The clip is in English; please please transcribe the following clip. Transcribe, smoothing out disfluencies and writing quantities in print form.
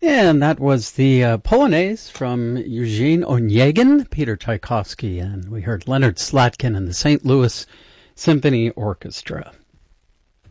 And that was the Polonaise from Eugene Onegin, Peter Tchaikovsky, and we heard Leonard Slatkin and the St. Louis Symphony Orchestra.